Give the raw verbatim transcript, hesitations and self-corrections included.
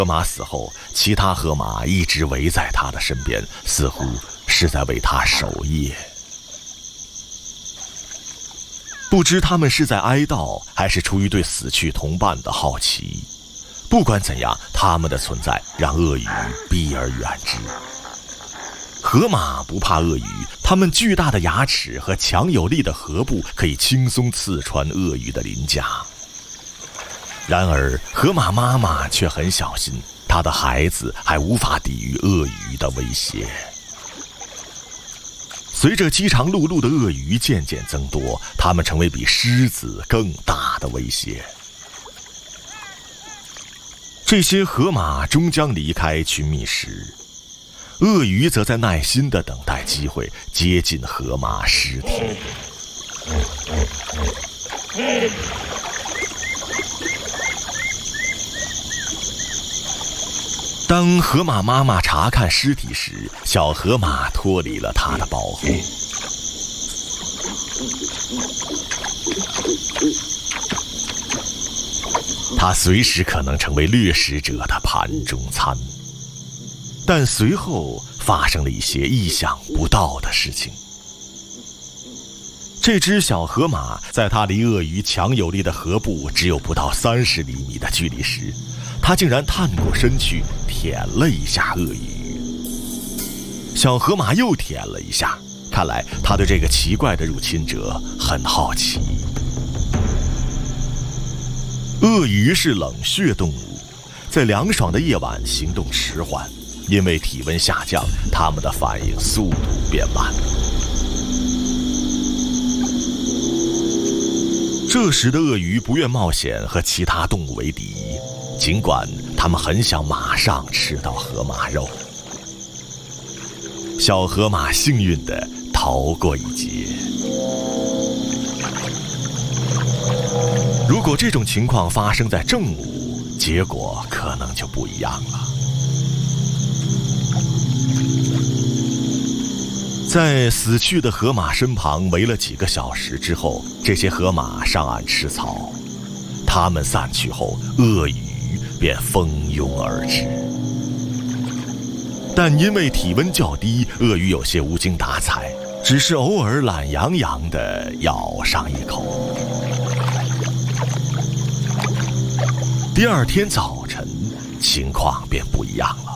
河马死后，其他河马一直围在他的身边，似乎是在为他守夜。不知他们是在哀悼，还是出于对死去同伴的好奇。不管怎样，他们的存在让鳄鱼避而远之。河马不怕鳄鱼，它们巨大的牙齿和强有力的颌部可以轻松刺穿鳄鱼的鳞甲。然而，河马妈妈却很小心，她的孩子还无法抵御鳄鱼的威胁。随着饥肠辘辘的鳄鱼渐渐增多，它们成为比狮子更大的威胁。这些河马终将离开群觅食，鳄鱼则在耐心地等待机会接近河马尸体。当河马妈妈查看尸体时，小河马脱离了它的保护。它随时可能成为掠食者的盘中餐。但随后发生了一些意想不到的事情。这只小河马在它离鳄鱼强有力的颌部只有不到三十厘米的距离时，它竟然探过身去舔了一下鳄鱼。小河马又舔了一下，看来它对这个奇怪的入侵者很好奇。鳄鱼是冷血动物，在凉爽的夜晚行动迟缓，因为体温下降，它们的反应速度变慢。这时的鳄鱼不愿冒险和其他动物为敌，尽管它们很想马上吃到河马肉。小河马幸运地逃过一劫。如果这种情况发生在正午，结果可能就不一样了。在死去的河马身旁围了几个小时之后，这些河马上岸吃草。它们散去后，鳄鱼便蜂拥而至。但因为体温较低，鳄鱼有些无精打采，只是偶尔懒洋洋地咬上一口。第二天早晨，情况便不一样了。